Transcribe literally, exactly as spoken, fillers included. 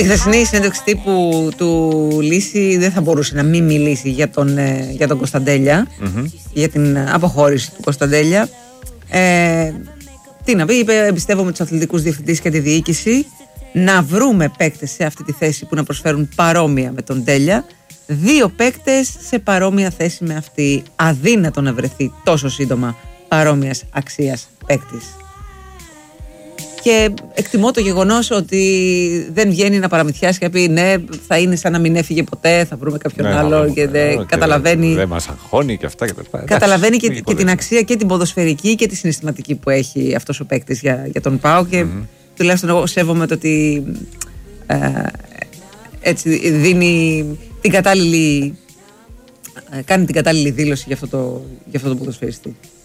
Στην χθεσινή συνέντευξη τύπου του Λύση δεν θα μπορούσε να μην μιλήσει για τον, για τον Κωνσταντέλια, mm-hmm. για την αποχώρηση του Κωνσταντέλια. Ε, τι να πει, είπε: εμπιστεύομαι τους αθλητικούς διευθυντές και τη διοίκηση να βρούμε παίκτες σε αυτή τη θέση που να προσφέρουν παρόμοια με τον Τέλια. Δύο παίκτες σε παρόμοια θέση με αυτή. Αδύνατο να βρεθεί τόσο σύντομα παρόμοιας αξίας παίκτης. Και εκτιμώ το γεγονός ότι δεν βγαίνει να παραμυθιάσει και να πει ναι, θα είναι σαν να μην έφυγε ποτέ, θα βρούμε κάποιον ναι, άλλο ναι, και δεν ναι, καταλαβαίνει. Δεν μας αγχώνει και αυτά και τα λοιπά. Καταλαβαίνει και, και την αξία και την ποδοσφαιρική και τη συναισθηματική που έχει αυτός ο παίκτης για, για τον ΠΑΟΚ και mm-hmm. τουλάχιστον εγώ σέβομαι το ότι ε, έτσι δίνει την κατάλληλη, ε, κάνει την κατάλληλη δήλωση για αυτό το, για αυτό το ποδοσφαιριστή.